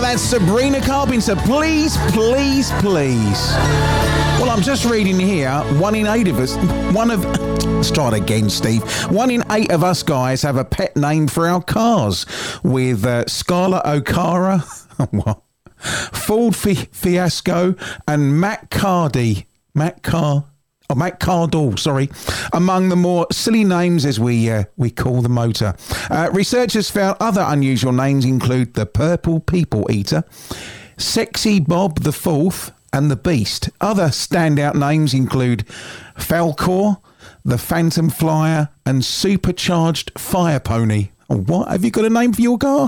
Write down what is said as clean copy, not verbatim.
that's Sabrina Carpenter. Please, please, please. Well, I'm just reading here, 1 in 8 of us, let's try it again, Steve. 1 in 8 of us guys have a pet name for our cars, with Scarlett O'Cara, what? Ford Fiasco, and Matt Cardle, sorry, among the more silly names as we call the motor. Researchers found other unusual names include the Purple People Eater, Sexy Bob the Fourth, and the Beast. Other standout names include Falcor, the Phantom Flyer, and Supercharged Fire Pony. What? Have you got a name for your car?